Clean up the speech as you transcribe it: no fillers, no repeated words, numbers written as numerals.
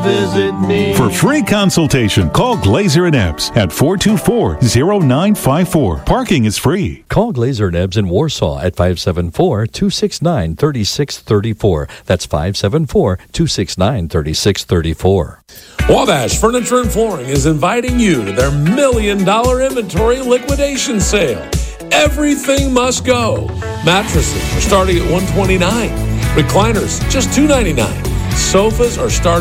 visit me. For free consultation, call Glazer and Ebbs at 424-0954. Parking is free. Call Glazer and Ebbs in Warsaw at 574-269-3634. That's 574-269-3634. Wabash Furniture and Flooring is inviting you to their $1 million inventory liquidation sale. Everything must go. Mattresses are starting at $129. Recliners, just $299. Sofas are starting